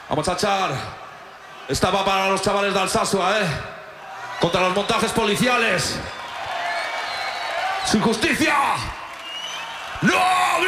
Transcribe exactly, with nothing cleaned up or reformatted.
Vamos a echar. Esta va para los chavales de Alsasua, ¿eh? Contra los montajes policiales. ¡Sin justicia! ¡No!